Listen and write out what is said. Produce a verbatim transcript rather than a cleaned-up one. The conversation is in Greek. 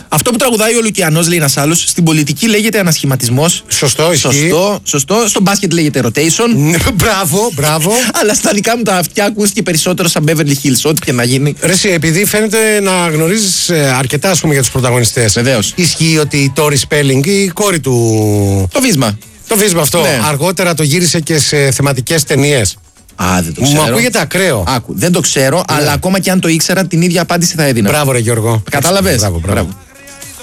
Αυτό που τραγουδάει ο Λουκιανός, λέει ένας άλλος, στην πολιτική λέγεται ανασχηματισμός. Σωστό, ισχύει. Σωστό, σωστό. Στο μπάσκετ λέγεται rotation. Μπράβο, μπράβο. Αλλά στα δικά μου τα αυτιά ακούστηκε περισσότερο σαν Beverly Hills, ό,τι και να γίνει. Ρε εσύ, επειδή φαίνεται να γνωρίζεις ε, αρκετά, ας πούμε, για τους πρωταγωνιστές. Βεβαίως. Ισχύει ότι η Tori Spelling, η κόρη του. Το βίσμα. Το βίσμα αυτό, Ναι. αργότερα το γύρισε και σε θεματικές ταινίες. Α, δεν το ξέρω. Μου ακούγεται ακραίο. Άκου, δεν το ξέρω, Ναι. αλλά ακόμα και αν το ήξερα, την ίδια απάντηση θα έδινα. Μπράβο, ρε Γιώργο. Κατάλαβες. Μπράβο, μπράβο. Μπράβο.